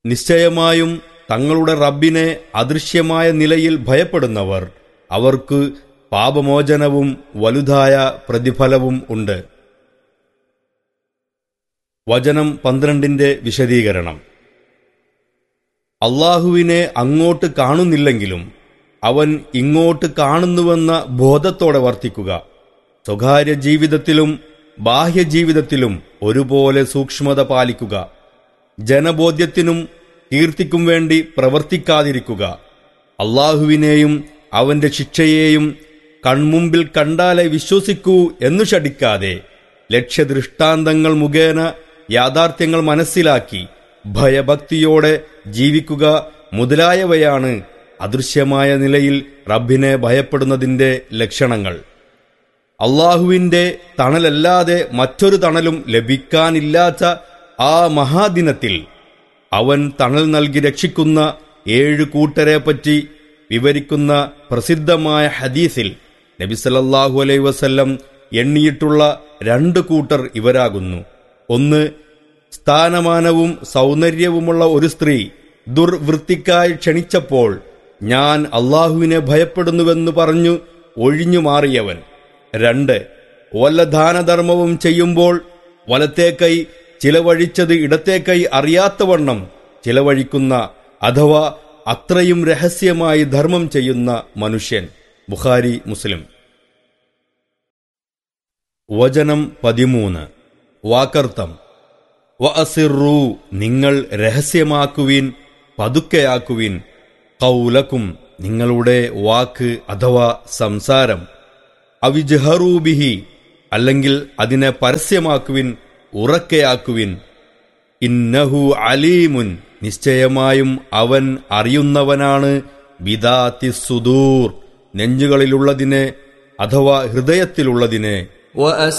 നിശ്ചയമായും തങ്ങളുടെ റബ്ബിനെ അദൃശ്യമായ നിലയിൽ ഭയപ്പെടുന്നവർ അവർക്ക് പാപമോചനവും വലുതായ പ്രതിഫലവും ഉണ്ട്. വചനം 12 വിശദീകരണം. അല്ലാഹുവിനെ അങ്ങോട്ട് കാണുന്നില്ലെങ്കിലും അവൻ ഇങ്ങോട്ട് കാണുന്നുവെന്ന ബോധത്തോടെ വർത്തിക്കുക. സ്വകാര്യ ജീവിതത്തിലും ബാഹ്യജീവിതത്തിലും ഒരുപോലെ സൂക്ഷ്മത പാലിക്കുക. ജനബോധ്യത്തിനും കീർത്തിക്കും വേണ്ടി പ്രവർത്തിക്കാതിരിക്കുക. അല്ലാഹുവിനെയും അവന്റെ ശിക്ഷയെയും കൺമുമ്പിൽ കണ്ടാലേ വിശ്വസിക്കൂ എന്നു ശഠിക്കാതെ ലക്ഷ്യദൃഷ്ടാന്തങ്ങൾ മുഖേന യാഥാർത്ഥ്യങ്ങൾ മനസ്സിലാക്കി ഭയഭക്തിയോടെ ജീവിക്കുക മുതലായവയാണ് അദൃശ്യമായ നിലയിൽ റബ്ബിനെ ഭയപ്പെടുന്നതിന്റെ ലക്ഷണങ്ങൾ. അല്ലാഹുവിന്റെ തണലല്ലാതെ മറ്റൊരു തണലും ലഭിക്കാനില്ലാത്ത ആ മഹാദിനത്തിൽ അവൻ തണൽ നൽകി രക്ഷിക്കുന്ന 7 കൂട്ടരെപ്പറ്റി വിവരിക്കുന്ന പ്രസിദ്ധമായ ഹദീസിൽ നബി സല്ലല്ലാഹു അലൈഹി വസല്ലം എണ്ണിയിട്ടുള്ള 2 കൂട്ടർ ഇവരാകുന്നു. ഒന്ന്, സ്ഥാനമാനവും സൗന്ദര്യവുമുള്ള ഒരു സ്ത്രീ ദുർവൃത്തിക്കായി ക്ഷണിച്ചപ്പോൾ ഞാൻ അല്ലാഹുവിനെ ഭയപ്പെടുന്നുവെന്ന് പറഞ്ഞു ഒഴിഞ്ഞു മാറിയവൻ. 2, വല്ല ദാനധർമ്മവും ചെയ്യുമ്പോൾ വലത്തെ കൈ ചിലവഴിച്ചത് ഇടത്തെ കൈ അറിയാത്തവണ്ണം ചിലവഴിക്കുന്ന അഥവാ അത്രയും രഹസ്യമായി ധർമ്മം ചെയ്യുന്ന മനുഷ്യൻ. ബുഖാരി, മുസ്ലിം. വചനം 13. വാക്കർത്ഥം. വഅസിറൂ, നിങ്ങൾ രഹസ്യമാക്കുവിൻ, പതുക്കെയാക്കുവിൻ, ഖൗലക്കും, നിങ്ങളുടെ വാക്ക് അഥവാ സംസാരം, അവിജ്ഹറൂ ബിഹി, അല്ലെങ്കിൽ അതിനെ പരസ്യമാക്കുവിൻ, ഉറക്കെയാക്കുവിൻ. ഇന്നഹു അലീമുൻ, നിശ്ചയമായും അവൻ അറിയുന്നവനാണ്, ബിദാത്തി സുദൂർ, നെഞ്ചുകളിലുള്ളതിനെ അഥവാ ഹൃദയത്തിലുള്ളതിനെ.